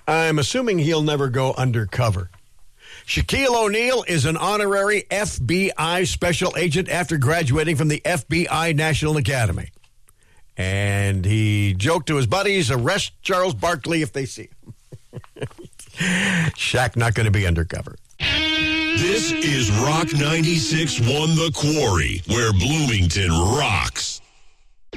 I'm assuming he'll never go undercover. Shaquille O'Neal is an honorary FBI special agent after graduating from the FBI National Academy. And he joked to his buddies, arrest Charles Barkley if they see him. Shaq not going to be undercover. This is Rock 96.1 The Quarry, where Bloomington rocks.